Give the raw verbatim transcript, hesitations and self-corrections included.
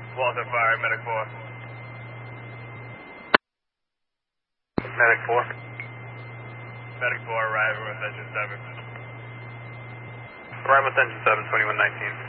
Walter Fire, Medic four. Medic four. Medic four arriving with engine seven. Arriving with engine seven, twenty-one nineteen.